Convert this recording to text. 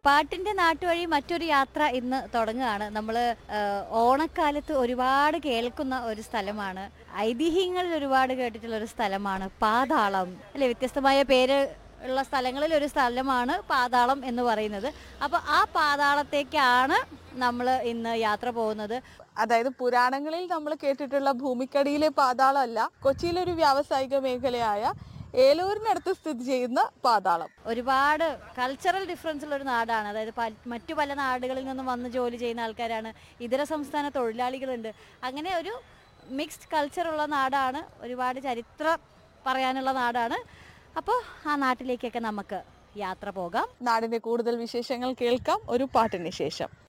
പാട്ടിന്റെ നാട്ടുവഴി മറ്റൊരു യാത്ര ഇന്ന് തുടങ്ങുകയാണ്. നമ്മൾ ഓണക്കാലത്ത് ഒരുപാട് കേൾക്കുന്ന ഒരു സ്ഥലമാണ്, ഐതിഹ്യങ്ങളിൽ ഒരുപാട് കേട്ടിട്ടുള്ള ഒരു സ്ഥലമാണ് പാതാളം അല്ലെ. വ്യത്യസ്തമായ പേര് ഉള്ള സ്ഥലങ്ങളിൽ ഒരു സ്ഥലമാണ് പാതാളം എന്ന് പറയുന്നത്. അപ്പോൾ ആ പാതാളത്തേക്കാണ് നമ്മൾ ഇന്ന് യാത്ര പോകുന്നത്. അതായത് പുരാണങ്ങളിൽ നമ്മൾ കേട്ടിട്ടുള്ള ഭൂമിക്കടിയിലെ പാതാളമല്ല, കൊച്ചിയിലെ ഒരു വ്യാവസായിക മേഖലയായ ഏലൂരിനടുത്ത് സ്ഥിതി ചെയ്യുന്ന പാതാളം. ഒരുപാട് കൾച്ചറൽ ഡിഫറൻസ് ഉള്ള ഒരു നാടാണ്. അതായത് മറ്റു പല നാടുകളിൽ നിന്നും വന്ന് ജോലി ചെയ്യുന്ന ആൾക്കാരാണ്, ഇതര സംസ്ഥാന തൊഴിലാളികളുണ്ട്. അങ്ങനെ ഒരു മിക്സ്ഡ് കൾച്ചറുള്ള നാടാണ്, ഒരുപാട് ചരിത്രം പറയാനുള്ള നാടാണ്. അപ്പോൾ ആ നാട്ടിലേക്കൊക്കെ നമുക്ക് യാത്ര പോകാം. നാടിന്റെ കൂടുതൽ വിശേഷങ്ങൾ കേൾക്കാം ഒരു പാട്ടിന് ശേഷം.